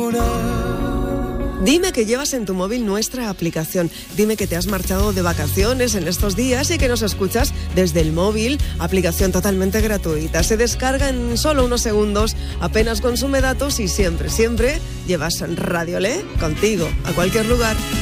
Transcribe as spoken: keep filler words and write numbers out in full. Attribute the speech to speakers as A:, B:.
A: Dime que llevas en tu móvil nuestra aplicación. Dime que te has marchado de vacaciones en estos días y que nos escuchas desde el móvil. Aplicación totalmente gratuita. Se descarga en solo unos segundos, apenas consume datos y siempre, siempre llevas Radio Le contigo a cualquier lugar.